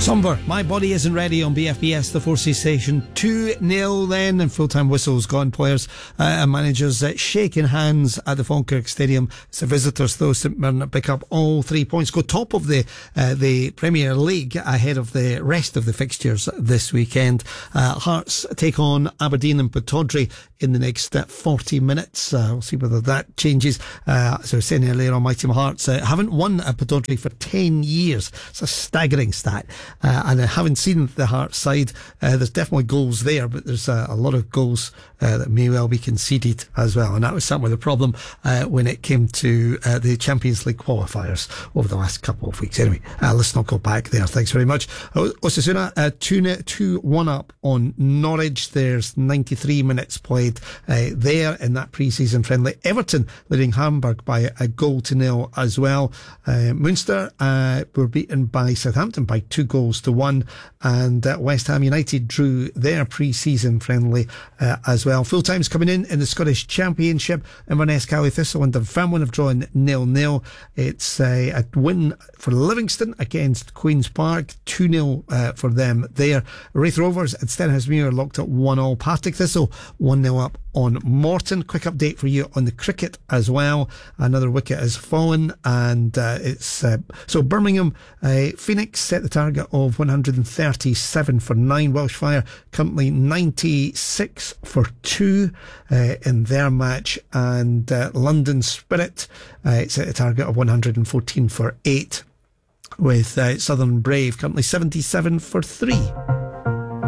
Somber, My Body Isn't Ready on BFBS, the Forces station. 2-0 then, and full-time whistles gone. Players and managers shaking hands at the Falkirk Stadium. It's the visitors, though, St Mirren pick up all 3 points, go top of the Premier League ahead of the rest of the fixtures this weekend. Hearts take on Aberdeen and Pittodrie in the next 40 minutes. We'll see whether that changes. As I was saying earlier on, my team Hearts haven't won at Pittodrie for 10 years. It's a staggering stat. And I haven't seen the Hearts side. There's definitely goals there, but there's a lot of goals that may well be conceded as well. And that was certainly the problem when it came to the Champions League qualifiers over the last couple of weeks. Anyway, let's not go back there. Thanks very much. Osasuna 2-1 up on Norwich. There's 93 minutes played there in that pre-season friendly. Everton leading Hamburg by a 1-0 as well. Munster were beaten by Southampton by 2-1, and West Ham United drew their pre-season friendly as well. Full times coming in the Scottish Championship. Inverness, Cowley, Thistle and Dunfermline have drawn 0-0. It's a win for Livingston against Queen's Park, 2-0 for them there. Wraith Rovers and Stenhousemuir locked at 1-1. Partick Thistle 1-0 up on Morton. Quick update for you on the cricket as well. Another wicket has fallen, and it's so Birmingham Phoenix set the target of 137 for 9. Welshfire currently 96 for 2 in their match, and London Spirit set a target of 114 for 8, with Southern Brave currently 77 for 3.